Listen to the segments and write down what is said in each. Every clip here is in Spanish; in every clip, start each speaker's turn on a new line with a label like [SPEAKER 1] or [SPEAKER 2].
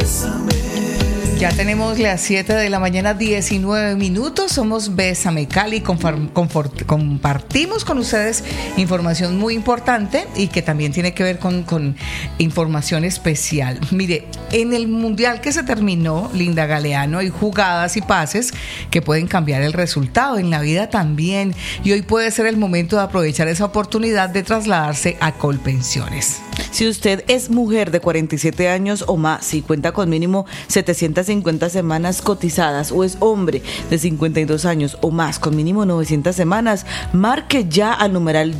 [SPEAKER 1] Ya tenemos las 7 de la mañana, 19 minutos. Somos Bésame Cali. Compartimos con ustedes información muy importante y que también tiene que ver con información especial. Mire, en el mundial que se terminó, Linda Galeano, hay jugadas y pases que pueden cambiar el resultado. En la vida también. Y hoy puede ser el momento de aprovechar esa oportunidad de trasladarse a Colpensiones.
[SPEAKER 2] Si usted es mujer de 47 años o más y cuenta con mínimo 750 semanas cotizadas, o es hombre de 52 años o más con mínimo 900 semanas, marque ya al numeral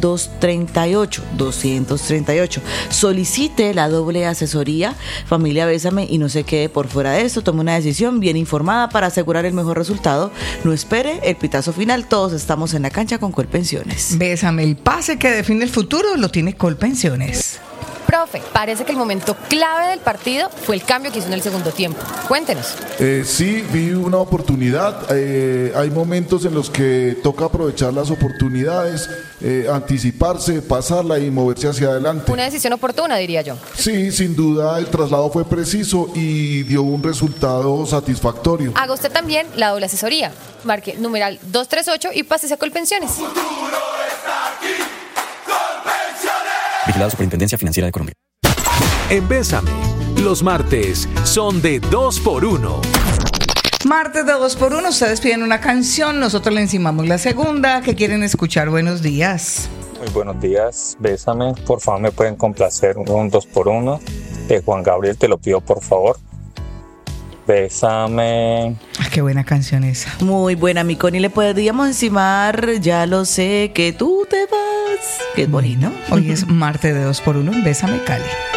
[SPEAKER 2] 238. Solicite la doble asesoría Familia Bésame y no se quede por fuera de esto. Tome una decisión bien informada para asegurar el mejor resultado. No espere el pitazo final. Todos estamos en la cancha con Colpensiones.
[SPEAKER 1] Bésame, el pase que define el futuro lo tiene Colpensiones.
[SPEAKER 3] Profe, parece que el momento clave del partido fue el cambio que hizo en el segundo tiempo. Cuéntenos.
[SPEAKER 4] Sí, vi una oportunidad. Hay momentos en los que toca aprovechar las oportunidades, anticiparse, pasarla y moverse hacia adelante.
[SPEAKER 3] Una decisión oportuna, diría yo.
[SPEAKER 4] Sí, sin duda el traslado fue preciso y dio un resultado satisfactorio.
[SPEAKER 3] Haga usted también la doble asesoría. Marque numeral 238 y pásese a Colpensiones.
[SPEAKER 5] Vigilado Superintendencia Financiera de Colombia.
[SPEAKER 6] En Bésame, los martes son de 2x1.
[SPEAKER 1] Martes de 2x1, ustedes piden una canción, nosotros le encimamos la segunda. ¿Qué quieren escuchar? Buenos días.
[SPEAKER 7] Muy buenos días, Bésame. Por favor, me pueden complacer un 2x1 de Juan Gabriel, te lo pido por favor. Bésame.
[SPEAKER 1] Qué buena canción esa.
[SPEAKER 2] Muy buena, mi Connie. Le podríamos encimar, ya lo sé, que tú te vas. Qué bonito.
[SPEAKER 1] Hoy es martes de 2x1 en Bésame Cali.